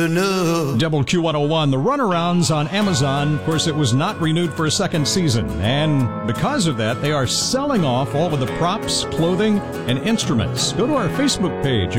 Double Q101, the runarounds on Amazon. Of course, it was not renewed for a second season. And because of that, they are selling off all of the props, clothing, and instruments. Go to our Facebook page.